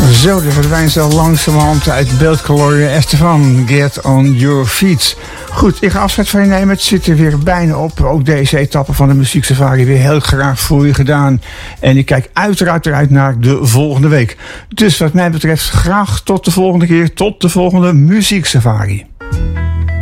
Zo, de verdwijnt zo langzamerhand uit beeld. Gloria Estefan, Get on Your Feet. Goed, ik ga afscheid van je nemen. Het zit er weer bijna op. Ook deze etappe van de muzieksafari weer heel graag voor je gedaan. En ik kijk uiteraard eruit naar de volgende week. Dus wat mij betreft graag tot de volgende keer. Tot de volgende muzieksafari.